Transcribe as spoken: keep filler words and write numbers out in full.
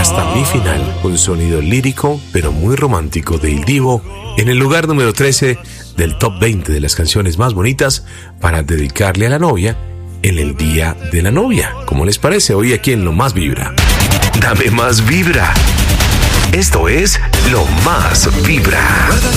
Hasta mi final, un sonido lírico pero muy romántico de Il Divo en el lugar número trece del top veinte de las canciones más bonitas para dedicarle a la novia en el día de la novia. ¿Cómo les parece? Hoy aquí en Lo Más Vibra. Dame más vibra. Esto es Lo Más Vibra.